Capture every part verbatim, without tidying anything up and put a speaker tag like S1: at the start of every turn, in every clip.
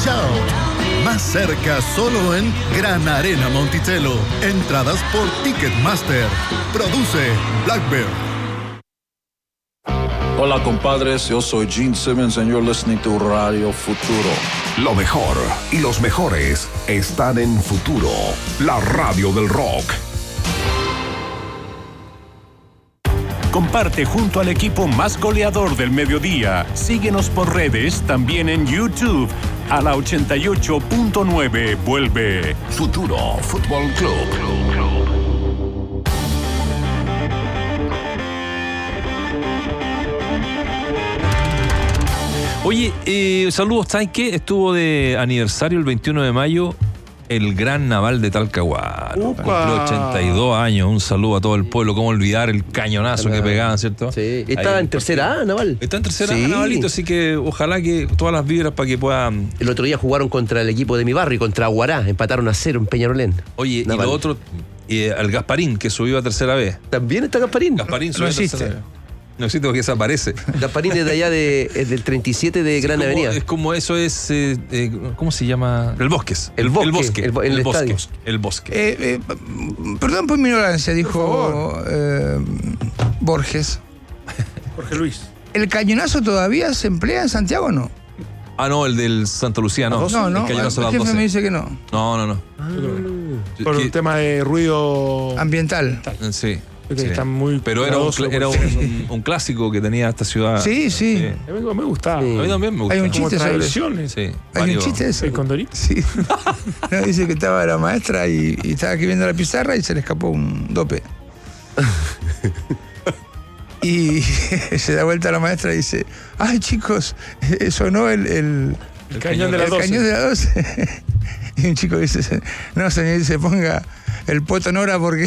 S1: Shout. Más cerca solo en Gran Arena Monticello. Entradas por Ticketmaster. Produce Black Bear.
S2: Hola compadres, yo soy Gene Simmons and you're listening to Radio Futuro.
S3: Lo mejor y los mejores están en Futuro, la radio del rock.
S4: Comparte junto al equipo más goleador del mediodía. Síguenos por redes, también en YouTube. A la ochenta y ocho punto nueve vuelve
S3: Futuro Fútbol Club.
S5: Oye, eh, saludos, ¿sabes qué? Estuvo de aniversario el veintiuno de mayo el Gran Naval de Talcahuano. Cumplió ochenta y dos años. Un saludo a todo el pueblo. ¿Cómo olvidar el cañonazo que pegaban, cierto?
S6: Sí. Estaba en tercera A, Naval.
S5: Está en tercera
S6: sí.
S5: A, Navalito, así que ojalá que todas las vibras para que puedan...
S6: El otro día jugaron contra el equipo de mi barrio, contra Aguará. Empataron a cero en Peñarolén.
S5: Oye,
S6: Naval.
S5: Y lo otro, eh, al Gasparín, que subió a tercera vez.
S6: ¿También está Gasparín?
S5: Gasparín subió
S7: No
S5: a tercera
S7: existe.
S5: vez. No existe porque desaparece.
S6: Gasparín es de allá de, es del treinta y siete de
S5: Sí,
S6: Gran
S5: como,
S6: Avenida.
S5: es como eso es, eh, eh, ¿cómo se llama? El Bosques.
S6: El Bosque,
S5: El Bosque.
S6: el, el
S5: el
S6: estadio.
S5: Bosque. El Bosque.
S7: Eh, eh, perdón por mi ignorancia, dijo eh, Borges.
S8: Jorge Luis.
S7: ¿El cañonazo todavía se emplea en Santiago o no?
S5: Ah, no, el del Santa Lucía, no.
S7: No, no,
S5: El cañonazo de
S7: el
S5: las
S7: jefe
S5: doce.
S7: me dice que no.
S5: No, no, no.
S8: Por un
S5: Que-
S8: tema de ruido.
S7: Ambiental.
S5: Sí.
S8: que
S5: sí.
S8: está muy
S5: Pero era, un,
S8: cuidadoso
S5: cl- era
S8: con eso.
S5: un, un clásico que tenía esta ciudad.
S7: Sí, sí.
S8: A mí me gustaba.
S6: Sí.
S5: A mí también me gusta.
S7: Hay un
S8: Como
S7: chiste sobre eso.
S8: tradiciones.
S5: Sí.
S7: Hay
S5: varios-
S7: un chiste de eso.
S8: ¿El Condorito?
S7: Sí. No, dice que estaba la maestra y, y estaba escribiendo la pizarra y se le escapó un dope. Y se da vuelta a la maestra y dice, ay chicos, eh, sonó el, el,
S8: El cañón de las
S7: el
S8: doce.
S7: cañón de las doce. Y un chico dice, no señor, dice, ponga el poto Nora porque...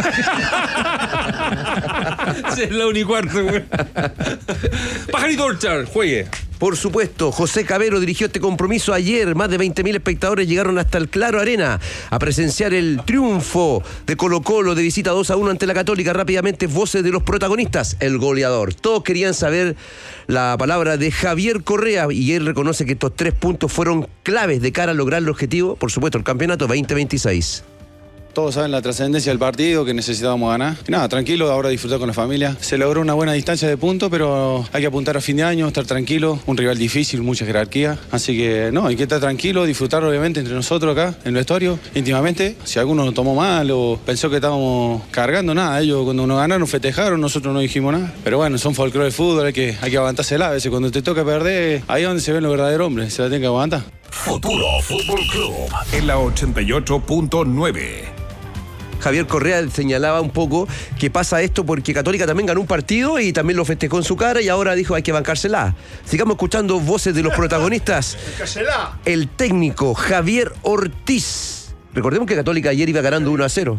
S5: Sí, es la unicuarto, güey. Pajarito Orchard, juegue.
S6: Por supuesto, José Cabero dirigió este compromiso ayer. Más de veinte mil espectadores llegaron hasta el Claro Arena a presenciar el triunfo de Colo-Colo de visita dos a uno ante la Católica. Rápidamente, voces de los protagonistas, el goleador. Todos querían saber la palabra de Javier Correa y él reconoce que estos tres puntos fueron claves de cara a lograr el objetivo, por supuesto, el campeonato veinte veintiséis.
S9: Todos saben la trascendencia del partido, que necesitábamos ganar. Y nada, tranquilo, ahora disfrutar con la familia. Se logró una buena distancia de puntos, pero hay que apuntar a fin de año, estar tranquilo. Un rival difícil, mucha jerarquía. Así que no, hay que estar tranquilo, disfrutar obviamente entre nosotros acá, en el vestuario, íntimamente. Si alguno lo tomó mal o pensó que estábamos cargando, nada. Ellos cuando nos ganaron festejaron, nosotros no dijimos nada. Pero bueno, son folclore del fútbol, hay que, hay que aguantársela. A veces cuando te toca perder, ahí es donde se ven los verdaderos hombres, se la tienen que aguantar.
S3: Futuro Fútbol Club en la ochenta y ocho punto nueve.
S6: Javier Correa señalaba un poco que pasa esto porque Católica también ganó un partido y también lo festejó en su cara y ahora dijo hay que bancársela. Sigamos escuchando voces de los protagonistas. El técnico Javier Ortiz. Recordemos que Católica ayer iba ganando uno a cero.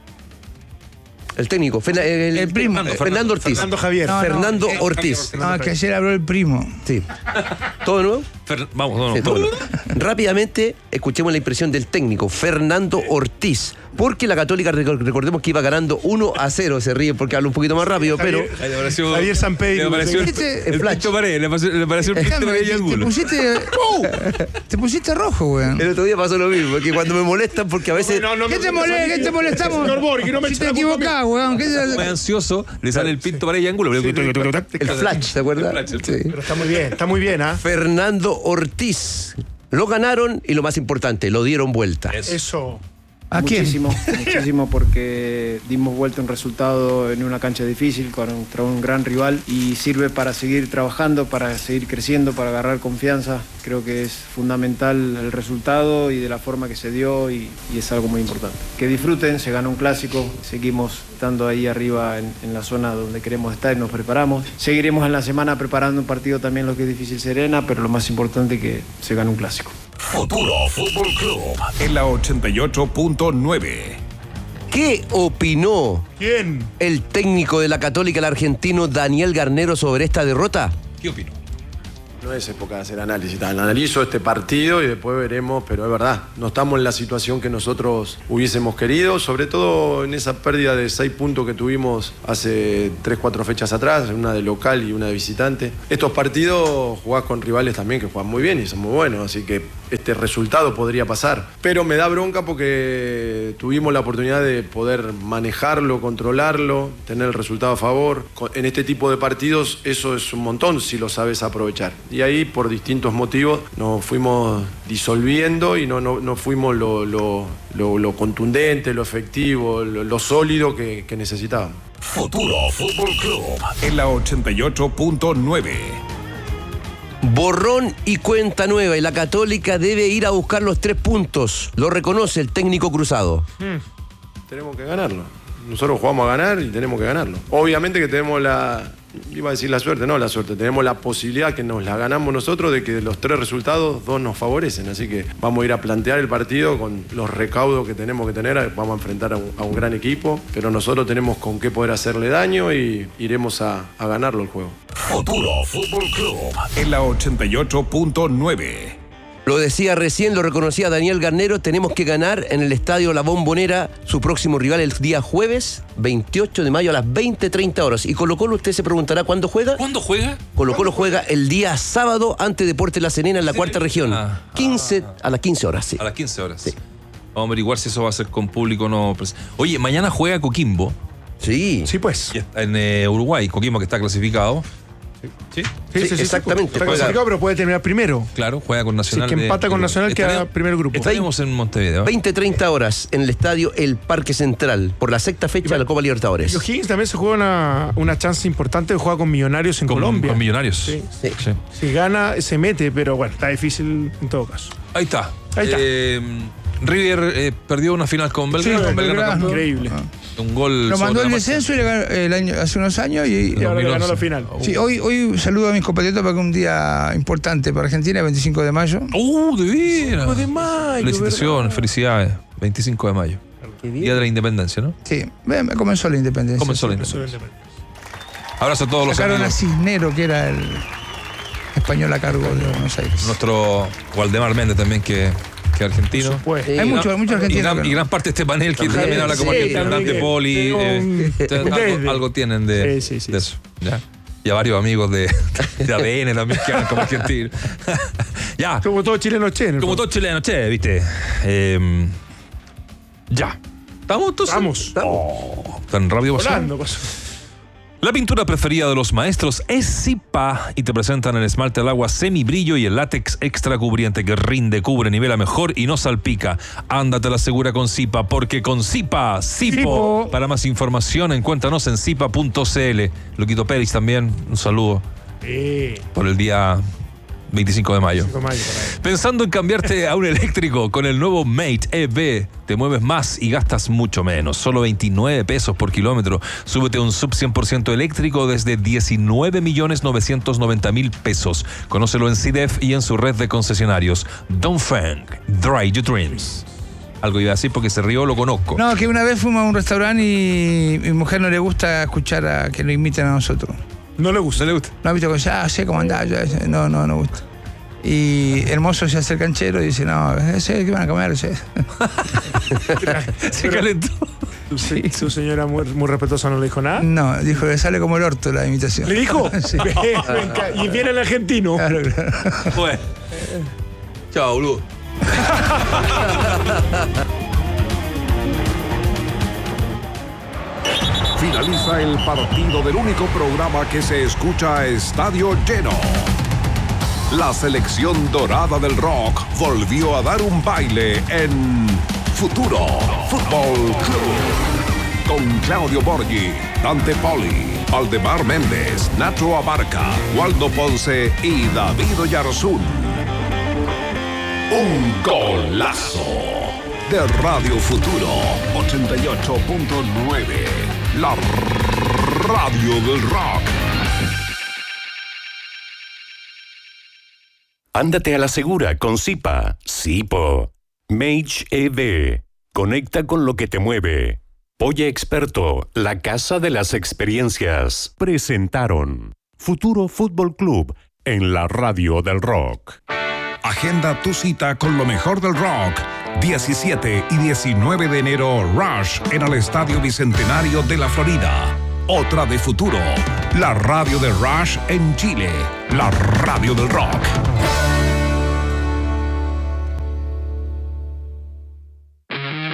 S6: El técnico, el, el,
S7: El primo.
S6: Fernando, Fernando Ortiz.
S8: Fernando Javier.
S7: No, no,
S6: Fernando
S7: eh,
S6: Ortiz.
S7: No, que ayer habló el primo.
S6: Sí. ¿Todo de nuevo?
S5: Fer- Vamos, no, no.
S6: Sí, todo de nuevo. Rápidamente, escuchemos la impresión del técnico, Fernando Ortiz. Porque la Católica, rec- recordemos que iba ganando uno a cero. Se ríe porque habla un poquito más rápido, pero...
S5: Ahí le pareció-
S8: Javier Sampedri.
S5: Le pareció el,
S7: ¿Viste?
S5: el
S6: Flash.
S5: Pinto Paredes, le pareció, le pareció el Pinto
S7: Déjame,
S5: Paredes y
S7: te, te
S5: Angulo.
S7: pusiste. Te pusiste rojo, weón.
S6: El otro día pasó lo mismo, que cuando me molestan, porque a veces...
S8: No, no,
S7: ¿Qué
S8: no,
S7: te
S8: no,
S7: molesta?
S8: no,
S7: ¿Qué te molestamos?
S8: Señor Borghi, que no me
S7: Si
S8: eche
S7: te
S8: la culpa a mí.
S7: equivocás, weón. ¿Qué te-
S5: Muy ansioso, le sale el Pinto Paredes y Angulo.
S6: El flash, ¿se acuerda?
S5: El flash, el
S6: Sí.
S8: Pero está muy bien, está muy bien, ¿ah?
S6: Fernando Ortiz. Lo ganaron y lo más importante, lo dieron vuelta.
S8: Eso.
S7: ¿A quién?
S10: Muchísimo, muchísimo porque dimos vuelta un resultado en una cancha difícil contra un gran rival y sirve para seguir trabajando, para seguir creciendo, para agarrar confianza. Creo que es fundamental el resultado y de la forma que se dio y, y es algo muy importante. Que disfruten, se ganó un clásico, seguimos estando ahí arriba en, en la zona donde queremos estar y nos preparamos. Seguiremos en la semana preparando un partido también, lo que es difícil Serena, pero lo más importante es que se ganó un clásico.
S3: Futuro Fútbol Club en la ochenta y ocho punto nueve.
S6: ¿Qué opinó
S8: ¿Quién?
S6: el técnico de la Católica, el argentino Daniel Garnero, sobre esta derrota?
S5: ¿Qué opino?
S11: No es época de hacer análisis. Analizo este partido y después veremos, pero es verdad, no estamos en la situación que nosotros hubiésemos querido, sobre todo en esa pérdida de seis puntos que tuvimos hace tres, cuatro fechas atrás, una de local y una de visitante. Estos partidos jugás con rivales también que juegan muy bien y son muy buenos, así que este resultado podría pasar. Pero me da bronca porque tuvimos la oportunidad de poder manejarlo, controlarlo, tener el resultado a favor. En este tipo de partidos eso es un montón si lo sabes aprovechar. Y ahí por distintos motivos nos fuimos disolviendo y no, no, no fuimos lo, lo, lo, lo contundente, lo efectivo, lo, lo sólido que, que necesitábamos.
S3: Futuro Fútbol Club en la ochenta y ocho punto nueve.
S6: Borrón y cuenta nueva, y la Católica debe ir a buscar los tres puntos. Lo reconoce el técnico Cruzado.
S11: Hmm. Tenemos que ganarlo. Nosotros jugamos a ganar y tenemos que ganarlo. Obviamente que tenemos la, iba a decir la suerte, no la suerte, tenemos la posibilidad que nos la ganamos nosotros de que de los tres resultados, dos nos favorecen. Así que vamos a ir a plantear el partido con los recaudos que tenemos que tener. Vamos a enfrentar a un, a un gran equipo, pero nosotros tenemos con qué poder hacerle daño y iremos a, a ganarlo el juego.
S3: Futuro Fútbol Club en la ochenta y ocho punto nueve.
S6: Lo decía recién, lo reconocía Daniel Garnero, tenemos que ganar en el Estadio La Bombonera, su próximo rival el día jueves, veintiocho de mayo a las veinte treinta horas. Y Colo Colo, usted se preguntará, ¿cuándo juega?
S5: ¿Cuándo juega?
S6: Colo Colo juega el día sábado ante Deportes La Serena en la
S5: ¿Sí?
S6: cuarta región.
S5: Ah,
S6: quince,
S5: ah,
S6: a las quince horas, sí.
S5: A las quince horas.
S6: Sí.
S5: Vamos a averiguar si eso va a ser con público o no. Oye, mañana juega Coquimbo.
S6: Sí.
S8: Sí, pues.
S5: En eh, Uruguay, Coquimbo que está clasificado.
S8: Sí, sí, sí, sí,
S6: exactamente.
S8: Está clasificado, pero puede terminar primero.
S5: Claro, juega con Nacional.
S8: Si es que empata
S5: de,
S8: con
S5: de,
S8: Nacional, queda
S5: estaremos,
S8: primer grupo.
S5: Estaremos en Montevideo.
S6: veinte treinta horas en el estadio El Parque Central, por la sexta fecha de la Copa Libertadores.
S8: Y O'Higgins también se juega una, una chance importante de jugar con Millonarios en
S5: con,
S8: Colombia.
S5: Con Millonarios.
S8: Sí.
S6: Sí.
S5: Sí.
S8: Si gana, se mete, pero bueno, está difícil en todo caso.
S5: Ahí está.
S8: Ahí está.
S5: Eh, River eh, perdió una final con Belgrano.
S8: Sí,
S5: con Belgrano
S8: Belgrano,
S5: campeón.
S8: increíble.
S7: Ah.
S5: Un gol.
S7: Lo mandó
S5: sobre
S7: el
S5: la
S7: descenso y le ganó el año, hace unos años y,
S8: Y ahora le ganó
S5: dos mil once.
S8: la final.
S7: sí, hoy, hoy saludo a mis compatriotas porque es un día importante para Argentina, veinticinco de mayo.
S5: ¡Uh, de veras!
S8: veinticinco de mayo,
S5: Felicitaciones,
S8: ¿verdad?
S5: felicidades. veinticinco de mayo. Día de la Independencia, ¿no?
S7: Sí, me, me comenzó la independencia.
S5: Comenzó la
S8: Eso
S5: Independencia.
S8: es independiente.
S5: Abrazo a todos los
S7: Sacaron a
S5: amigos.
S7: Cisnero, que era el español a cargo de Buenos Aires.
S5: Nuestro Waldemar Méndez también, que, que es argentino.
S8: Pues,
S6: Sí.
S7: Hay
S6: Y
S7: muchos muchos
S5: Y
S7: argentinos.
S5: gran,
S7: que
S5: y
S7: no.
S5: gran parte de este panel que
S6: También,
S5: también habla como
S6: sí,
S5: argentino,
S8: también
S5: Dante
S8: que
S5: Poli.
S8: tengo
S5: eh,
S8: un-
S5: te- algo,
S8: desde.
S5: algo tienen de,
S8: Sí, sí, sí.
S5: de eso. ¿Ya? Y a varios amigos de, de A D N también que hablan como argentinos. Ya.
S8: Como todo chileno che. en el
S5: Como
S8: fondo.
S5: todo chileno, che, ¿viste? Eh, ya. ¿Estamos entonces?
S8: Vamos.
S5: Oh, tan rápido pasó.
S8: Volando, pasó.
S5: La pintura preferida de los maestros es Zipa y te presentan el esmalte al agua semibrillo y el látex extra cubriente que rinde, cubre, nivela mejor y no salpica. Ándate la segura con Zipa, porque con Zipa, Zipo.
S8: Zipo.
S5: Para más información, encuéntranos en zipa punto c l. Loquito Pérez también, un saludo
S8: Eh,
S5: por el día veinticinco de mayo.
S8: cinco de mayo, por ahí.
S5: Pensando en cambiarte a un eléctrico con el nuevo Mate E V, te mueves más y gastas mucho menos. Solo veintinueve pesos por kilómetro. Súbete a un sub cien por ciento eléctrico desde diecinueve millones novecientos noventa mil pesos. Conócelo en C I D E F y en su red de concesionarios. Dongfeng, Dry Your Dreams. Algo iba a decir porque se rió, lo conozco.
S7: No, que una vez fuimos a un restaurante y mi mujer no le gusta escuchar a que lo imiten a nosotros.
S8: No le gusta.
S5: ¿No le gusta?
S7: No ha visto que ya sé cómo andar, ya sé. No, no, no gusta. Y el mozo se hace el canchero y dice, no, ese que van a comer, ese.
S5: Se calentó.
S8: Su, se- su señora muy, muy respetuosa no le dijo nada.
S7: No, dijo que sale como el orto la imitación.
S8: ¿Le dijo?
S7: Sí.
S8: Venga, y viene el argentino.
S7: Claro, claro.
S5: Bueno. Chao, boludo.
S3: Finaliza el partido del único programa que se escucha a estadio lleno. La selección dorada del rock volvió a dar un baile en Futuro Fútbol Club. Con Claudio Borghi, Dante Poli, Valdemar Méndez, Nacho Abarca, Waldo Ponce y David Oyarzún. Un golazo de Radio Futuro ochenta y ocho punto nueve. La radio del rock.
S12: Ándate a la segura con Zipa. Zipo. Mage E V. Conecta con lo que te mueve. Polla Experto, la casa de las experiencias. Presentaron Futuro Fútbol Club en la radio del rock.
S3: Agenda tu cita con lo mejor del rock. diecisiete y diecinueve de enero, Rush en el Estadio Bicentenario de la Florida. Otra de Futuro, la radio de Rush en Chile, la radio del rock.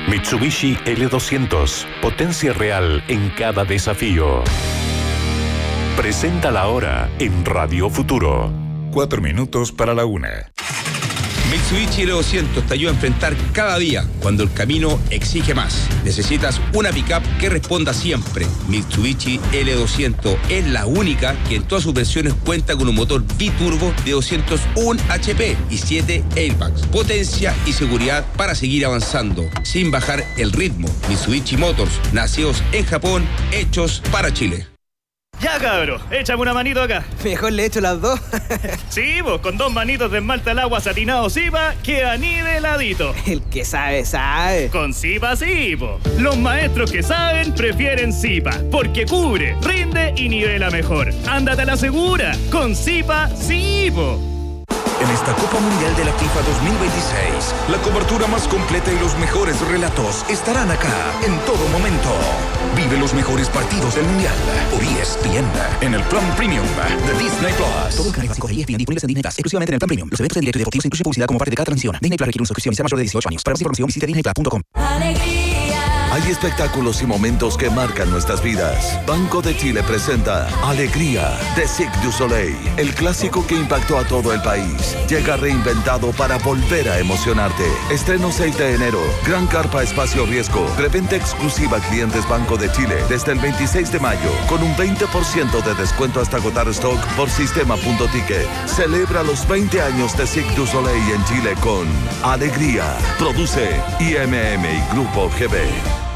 S12: Mitsubishi L doscientos, potencia real en cada desafío. Presenta la hora en Radio Futuro.
S13: Cuatro minutos para la una.
S14: Mitsubishi L doscientos te ayuda a enfrentar cada día cuando el camino exige más. Necesitas una pickup que responda siempre. Mitsubishi L doscientos es la única que en todas sus versiones cuenta con un motor biturbo de doscientos uno H P y siete airbags. Potencia y seguridad para seguir avanzando sin bajar el ritmo. Mitsubishi Motors, nacidos en Japón, hechos para Chile.
S15: Ya, cabro, échame una manito acá.
S16: Mejor le echo las dos.
S15: Sí, vos, con dos manitos de esmalta al agua satinado Zipa, queda niveladito.
S16: El que sabe, sabe.
S15: Con Zipa, sí, po. Los maestros que saben prefieren Zipa, porque cubre, rinde y nivela mejor. Ándate a la segura, con Zipa, sí, po.
S17: En esta Copa Mundial de la FIFA dos mil veintiséis, la cobertura más completa y los mejores relatos estarán acá en todo momento. Vive los mejores partidos del Mundial por E S P N en el plan premium de Disney Plus.
S18: Todo el canal básico de E S P N disponibles en Disney Plus, exclusivamente en el plan premium. Los eventos en directo y deportivos incluyen publicidad como parte de cada transmisión. Disney Plus requiere una suscripción y sea mayor de dieciocho años. Para más información visite disney plus punto com.
S19: Hay espectáculos y momentos que marcan nuestras vidas. Banco de Chile presenta Alegría de Cirque du Soleil, el clásico que impactó a todo el país. Llega reinventado para volver a emocionarte. Estreno seis de enero. Gran carpa espacio riesgo. Preventa exclusiva a clientes Banco de Chile desde el veintiséis de mayo con un veinte por ciento de descuento hasta agotar stock por sistema.ticket. Celebra los veinte años de Cirque du Soleil en Chile con Alegría. Produce I M M y Grupo G B.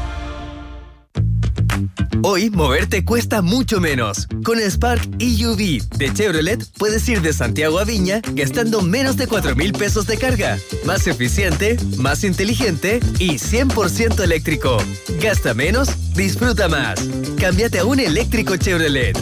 S20: Hoy, moverte cuesta mucho menos. Con el Spark E U V de Chevrolet, puedes ir de Santiago a Viña gastando menos de cuatro mil pesos de carga. Más eficiente, más inteligente y cien por ciento eléctrico. Gasta menos, disfruta más. Cámbiate a un eléctrico Chevrolet.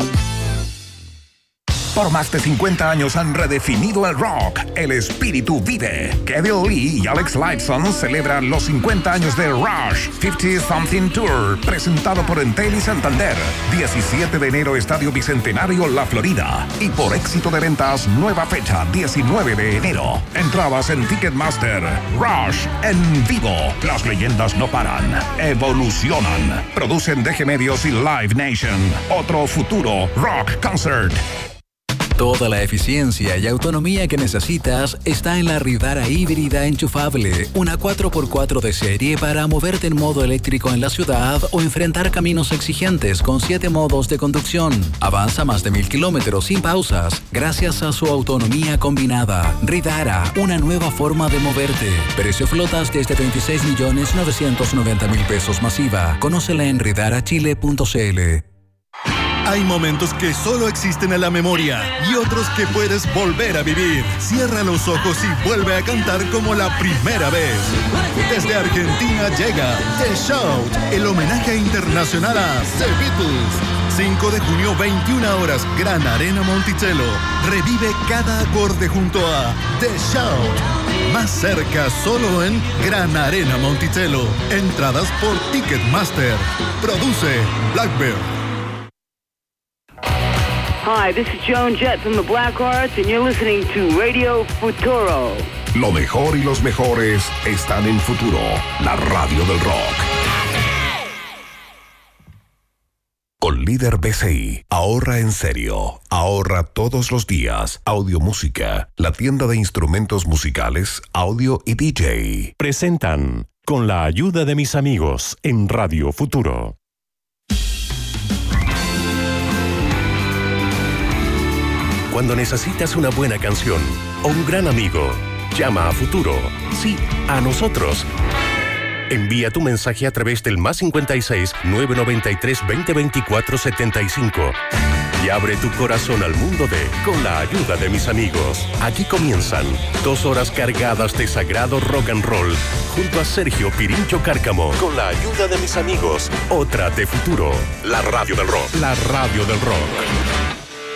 S13: Por más de cincuenta años han redefinido el rock. El espíritu vive. Kevin Lee y Alex Lifeson celebran los cincuenta años de Rush cincuenta Something Tour, presentado por Entel y Santander. diecisiete de enero, Estadio Bicentenario, La Florida. Y por éxito de ventas, nueva fecha, diecinueve de enero. Entradas en Ticketmaster. Rush en vivo. Las leyendas no paran, evolucionan. Producen D G Medios y Live Nation. Otro futuro rock concert.
S21: Toda la eficiencia y autonomía que necesitas está en la Ridara híbrida enchufable, una cuatro por cuatro de serie para moverte en modo eléctrico en la ciudad o enfrentar caminos exigentes con siete modos de conducción. Avanza más de mil kilómetros sin pausas gracias a su autonomía combinada. Ridara, una nueva forma de moverte. Precio flotas desde veintiséis millones novecientos noventa mil pesos masiva. Conócela en ridara chile punto c l.
S1: Hay momentos que solo existen en la memoria y otros que puedes volver a vivir. Cierra los ojos y vuelve a cantar como la primera vez. Desde Argentina llega The Shout, el homenaje internacional a The Beatles. cinco de junio, veintiuna horas, Gran Arena Monticello. Revive cada acorde junto a The Shout. Más cerca solo en Gran Arena Monticello. Entradas por Ticketmaster. Produce Blackbird.
S22: Hi, this is Joan Jett from the Black Arts, and you're listening to Radio Futuro.
S13: Lo mejor y los mejores están en Futuro, la radio del rock. Con Líder B C I, ahorra en serio, ahorra todos los días. Audio Música, la tienda de instrumentos musicales, audio y D J.
S12: Presentan Con la ayuda de mis amigos en Radio Futuro. Cuando necesitas una buena canción o un gran amigo, llama a Futuro. Sí, a nosotros. Envía tu mensaje a través del más cincuenta y seis, nueve noventa y tres, veinte veinticuatro, setenta y cinco. Y abre tu corazón al mundo de Con la ayuda de mis amigos. Aquí comienzan dos horas cargadas de sagrado rock and roll junto a Sergio Pirincho Cárcamo. Con la ayuda de mis amigos, otra de Futuro. La radio del rock. La radio del rock.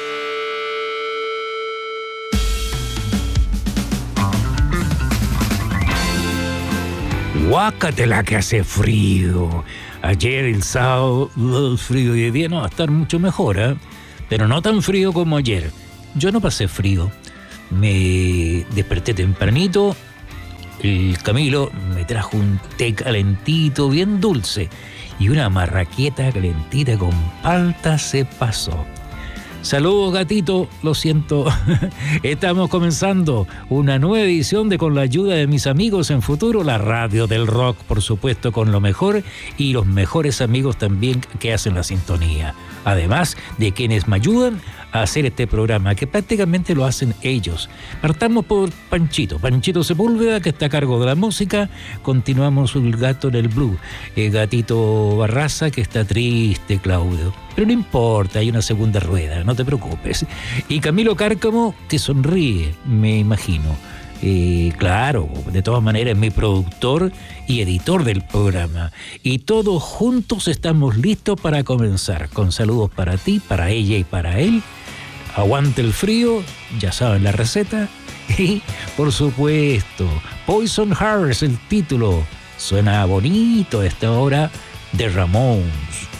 S23: Guácatela que hace frío. Ayer el sábado, el frío y de día no va a estar mucho mejor, ¿eh? Pero no tan frío como ayer. Yo no pasé frío. Me desperté tempranito. El Camilo me trajo un té calentito, bien dulce, y una marraqueta calentita con palta se pasó. Saludos, gatito, lo siento. Estamos comenzando una nueva edición de Con la ayuda de mis amigos en Futuro, la radio del rock, por supuesto, con lo mejor y los mejores amigos también que hacen la sintonía. Además de quienes me ayudan a hacer este programa, que prácticamente lo hacen ellos. Partamos por Panchito, Panchito Sepúlveda, que está a cargo de la música. Continuamos el gato en el blue. El gatito Barraza, que está triste, Claudio. Pero no importa, hay una segunda rueda, no te preocupes. Y Camilo Cárcamo, que sonríe, me imagino. Eh, claro, de todas maneras, es mi productor y editor del programa. Y todos juntos estamos listos para comenzar. Con saludos para ti, para ella y para él. Aguante el frío, ya saben la receta. Y, por supuesto, Poison Hearts, el título. Suena bonito a esta hora de Ramones.